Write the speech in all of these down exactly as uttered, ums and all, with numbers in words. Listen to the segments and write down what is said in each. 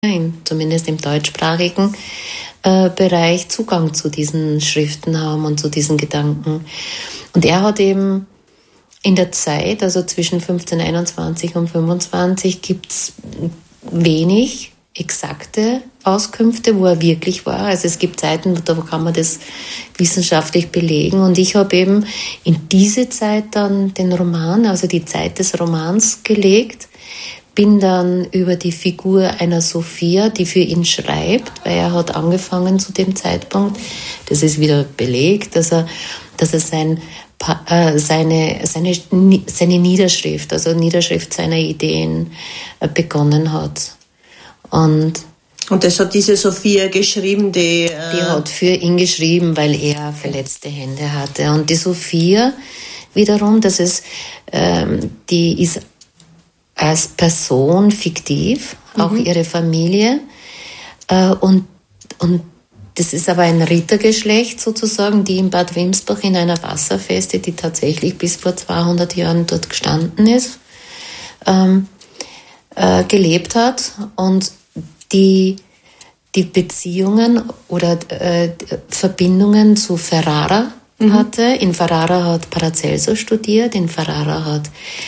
zumindest im deutschsprachigen äh, Bereich, Zugang zu diesen Schriften haben und zu diesen Gedanken. Und er hat eben in der Zeit, also zwischen fünfzehnhunderteinundzwanzig und fünfundzwanzig, gibt's wenig exakte Auskünfte, wo er wirklich war. Also es gibt Zeiten, da kann man das wissenschaftlich belegen. Und ich habe eben in diese Zeit dann den Roman, also die Zeit des Romans gelegt, bin dann über die Figur einer Sophia, die für ihn schreibt, weil er hat angefangen zu dem Zeitpunkt, das ist wieder belegt, dass er, dass er sein, äh, seine, seine, seine Niederschrift, also Niederschrift seiner Ideen äh, begonnen hat. Und Und das hat diese Sophia geschrieben, die... Äh die hat für ihn geschrieben, weil er verletzte Hände hatte. Und die Sophia wiederum, das ist, ähm, die ist als Person fiktiv, auch mhm. ihre Familie. Äh, und, und das ist aber ein Rittergeschlecht sozusagen, die in Bad Wimsbach in einer Wasserfeste, die tatsächlich bis vor zweihundert Jahren dort gestanden ist, ähm, äh, gelebt hat. Und die, die Beziehungen oder äh, Verbindungen zu Ferrara mhm. hatte. In Ferrara hat Paracelso studiert, in Ferrara hat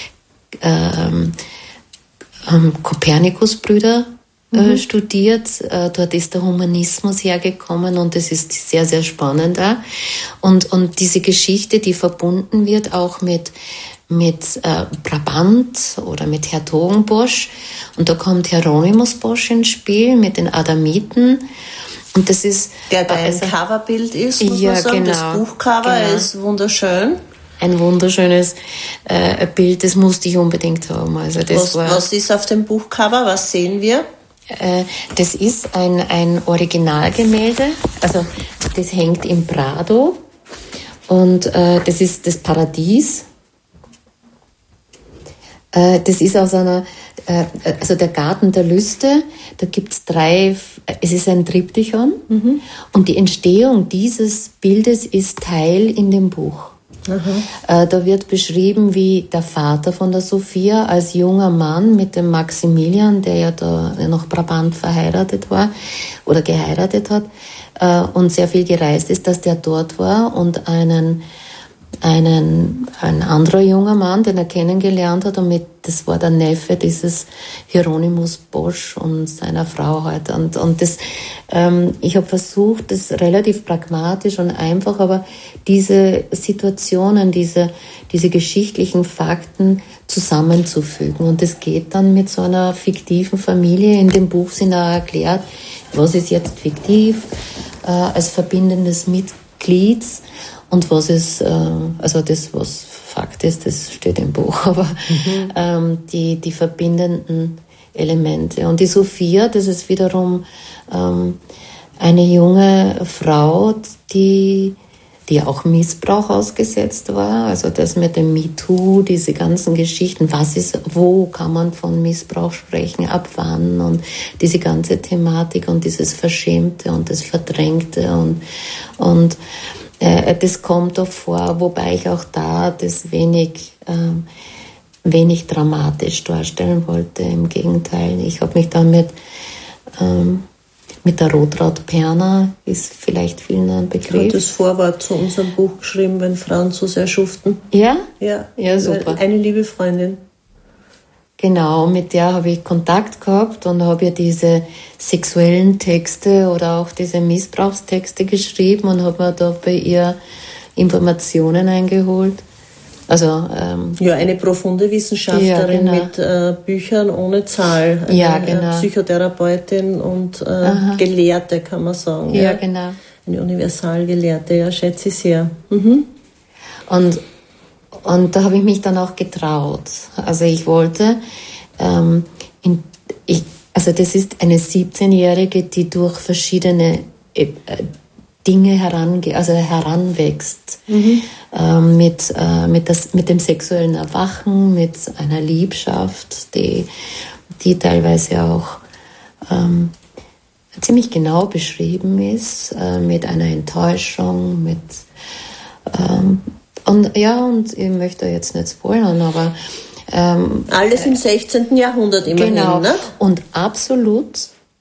ähm, ähm, Kopernikus-Brüder äh, mhm. studiert. Äh, dort ist der Humanismus hergekommen und das ist sehr, sehr spannend auch. Und, und diese Geschichte, die verbunden wird auch mit mit äh, Brabant oder mit Hertogenbosch. Und da kommt Hieronymus Bosch ins Spiel mit den Adamiten. Und das ist... Der da ein Coverbild ist, muss ja, man sagen. Genau, das Buchcover genau. ist wunderschön. Ein wunderschönes äh, Bild, das musste ich unbedingt haben. Also das was, war, was ist auf dem Buchcover? Was sehen wir? Äh, das ist ein, ein Originalgemälde. Also das hängt im Prado. Und äh, das ist das Paradies. Das ist aus einer, also der Garten der Lüste, da gibt's drei, es ist ein Triptychon mhm. und die Entstehung dieses Bildes ist Teil in dem Buch. Aha. Da wird beschrieben, wie der Vater von der Sophia als junger Mann mit dem Maximilian, der ja da nach Brabant verheiratet war oder geheiratet hat und sehr viel gereist ist, dass der dort war und einen Einen, ein anderer junger Mann, den er kennengelernt hat, und mit, das war der Neffe dieses Hieronymus Bosch und seiner Frau halt. Und, und das, ähm, ich habe versucht, das relativ pragmatisch und einfach, aber diese Situationen, diese, diese geschichtlichen Fakten zusammenzufügen. Und das geht dann mit so einer fiktiven Familie. In dem Buch sind auch erklärt, was ist jetzt fiktiv äh, als verbindendes Mitglied. Und was ist, äh, also das, was Fakt ist, das steht im Buch, aber mhm. ähm, die, die verbindenden Elemente. Und die Sophia, das ist wiederum ähm, eine junge Frau, die, die auch Missbrauch ausgesetzt war. Also das mit dem MeToo, diese ganzen Geschichten, was ist, wo kann man von Missbrauch sprechen, ab wann, und diese ganze Thematik und dieses Verschämte und das Verdrängte und, und das kommt doch vor, wobei ich auch da das wenig, ähm, wenig dramatisch darstellen wollte. Im Gegenteil, ich habe mich damit ähm, mit der Rotraud-Perna, ist vielleicht vielen ein Begriff. Ich habe das Vorwort zu unserem Buch geschrieben, wenn Frauen zu sehr schuften. Ja? Ja, ja, super. Eine liebe Freundin. Genau, mit der habe ich Kontakt gehabt und habe ihr diese sexuellen Texte oder auch diese Missbrauchstexte geschrieben und habe mir da bei ihr Informationen eingeholt. Also ähm, ja, eine profunde Wissenschaftlerin ja, genau. mit äh, Büchern ohne Zahl. Eine ja, genau. Psychotherapeutin und äh, Gelehrte, kann man sagen. Ja, ja, genau. Eine Universalgelehrte, ja, schätze ich sehr. Mhm. Und Und da habe ich mich dann auch getraut. Also ich wollte, ähm, in, ich, also das ist eine siebzehnjährige, die durch verschiedene äh, Dinge herange, also heranwächst. Mhm. Ähm, mit, äh, mit, das, mit dem sexuellen Erwachen, mit einer Liebschaft, die, die teilweise auch ähm, ziemlich genau beschrieben ist, äh, mit einer Enttäuschung, mit ähm, Und ja, und ich möchte jetzt nicht spoilern, aber... Ähm, Alles im sechzehnten Jahrhundert immerhin, genau. ne? Und absolut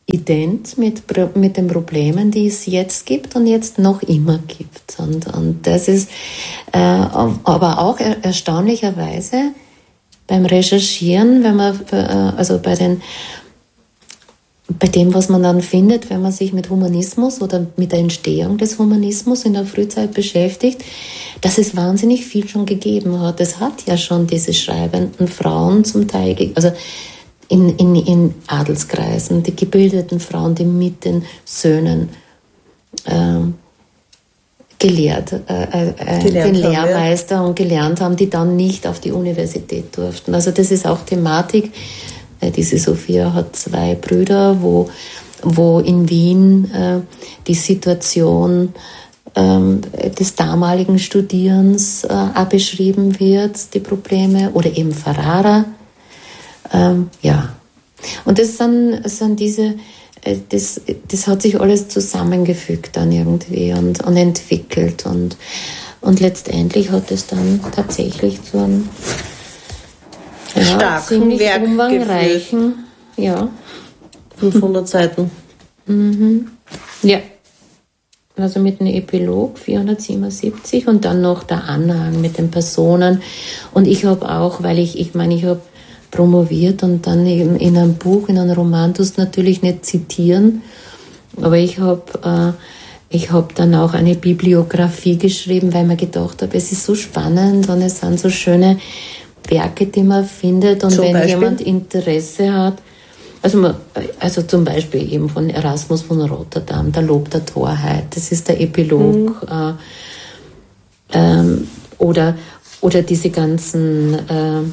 ident mit, mit den Problemen, die es jetzt gibt und jetzt noch immer gibt. Und, und das ist äh, aber auch er, erstaunlicherweise beim Recherchieren, wenn man äh, also bei den bei dem, was man dann findet, wenn man sich mit Humanismus oder mit der Entstehung des Humanismus in der Frühzeit beschäftigt, dass es wahnsinnig viel schon gegeben hat. Es hat ja schon diese schreibenden Frauen zum Teil, also in, in, in Adelskreisen, die gebildeten Frauen, die mit den Söhnen äh, gelehrt, äh, äh, gelehrt den haben, Lehrmeister ja. und gelernt haben, die dann nicht auf die Universität durften. Also das ist auch Thematik. Diese Sophia hat zwei Brüder, wo, wo in Wien äh, die Situation ähm, des damaligen Studierens äh, beschrieben wird, die Probleme, oder eben Ferrara. Ähm, ja, und das sind, sind diese, äh, das, das hat sich alles zusammengefügt dann irgendwie und, und entwickelt und, und letztendlich hat es dann tatsächlich zu einem ja, starken ziemlich Werk umfangreichen, ja. fünfhundert Seiten. Mhm. Ja. Also mit einem Epilog vierhundertsiebenundsiebzig und dann noch der Anhang mit den Personen. Und ich habe auch, weil ich, ich meine, ich habe promoviert und dann eben in einem Buch, in einem Roman, tust natürlich nicht zitieren, aber ich habe äh, ich habe dann auch eine Bibliografie geschrieben, weil mir gedacht habe, es ist so spannend und es sind so schöne Werke, die man findet, und zum wenn Beispiel? jemand Interesse hat, also, man, also zum Beispiel eben von Erasmus von Rotterdam, der Lob der Torheit, das ist der Epilog, mhm. äh, ähm, oder, oder diese ganzen, äh,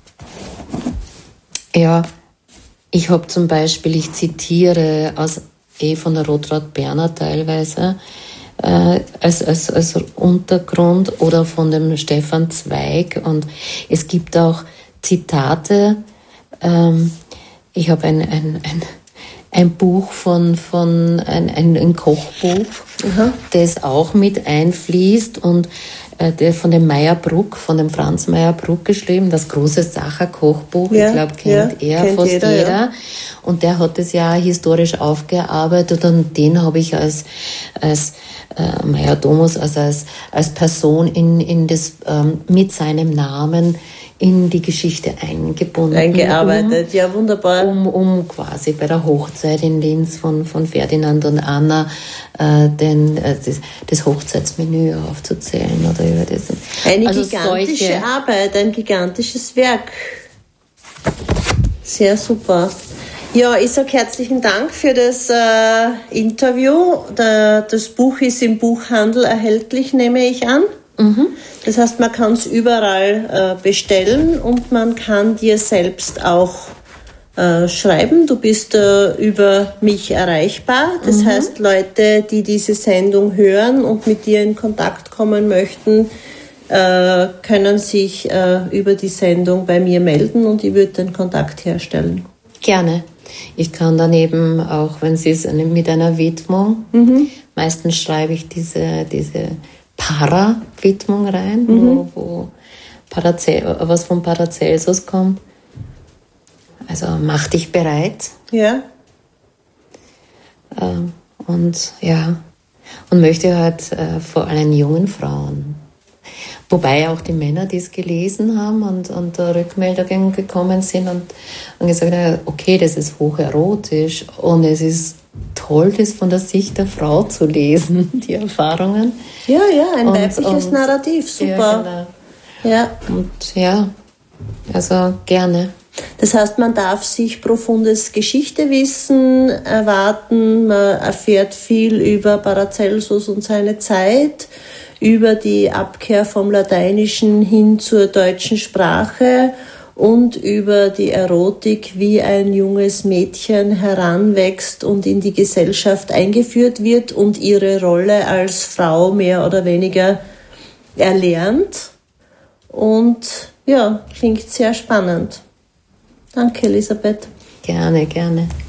ja, ich habe zum Beispiel, ich zitiere aus eh von der Rotraud Berner teilweise, Äh, als, als, als Untergrund, oder von dem Stefan Zweig, und es gibt auch Zitate. Ähm, ich habe ein, ein, ein, ein Buch von, von ein, ein, ein Kochbuch, mhm. das auch mit einfließt, und äh, der von dem Meyer-Bruck, von dem Franz Meyer-Bruck geschrieben, das große Sacher-Kochbuch, ja, ich glaube, kennt ja, er kennt fast jeder. jeder. Ja. Und der hat es ja historisch aufgearbeitet, und den habe ich als, als äh, Meyer-Domus, also als, als Person in, in das, ähm, mit seinem Namen in die Geschichte eingebunden. Eingearbeitet, um, ja, wunderbar. Um, um quasi bei der Hochzeit in Linz von, von Ferdinand und Anna äh, den, äh, das, das Hochzeitsmenü aufzuzählen. Oder über das. Eine also gigantische solche Arbeit, ein gigantisches Werk. Sehr super. Ja, ich sage herzlichen Dank für das äh, Interview. Der, das Buch ist im Buchhandel erhältlich, nehme ich an. Mhm. Das heißt, man kann es überall äh, bestellen, und man kann dir selbst auch äh, schreiben. Du bist äh, über mich erreichbar. Das mhm. heißt, Leute, die diese Sendung hören und mit dir in Kontakt kommen möchten, äh, können sich äh, über die Sendung bei mir melden, und ich würde den Kontakt herstellen. Gerne. Ich kann dann eben auch, wenn Sie es mit einer Widmung, mhm. meistens schreibe ich diese, diese Para-Widmung rein, mhm. wo, wo Parace- was von Paracelsus kommt. Also mach dich bereit. Ja. Ähm, und ja, und möchte halt äh, vor allem jungen Frauen, wobei auch die Männer, die es gelesen haben und, und da Rückmeldungen gekommen sind und, und gesagt haben, okay, das ist hocherotisch und es ist toll, das von der Sicht der Frau zu lesen, die Erfahrungen. Ja, ja, ein und, weibliches und, Narrativ, super. Ja, genau. Ja. Und ja, also gerne. Das heißt, man darf sich profundes Geschichtewissen erwarten, man erfährt viel über Paracelsus und seine Zeit, über die Abkehr vom Lateinischen hin zur deutschen Sprache und über die Erotik, wie ein junges Mädchen heranwächst und in die Gesellschaft eingeführt wird und ihre Rolle als Frau mehr oder weniger erlernt. Und ja, klingt sehr spannend. Danke, Elisabeth. Gerne, gerne.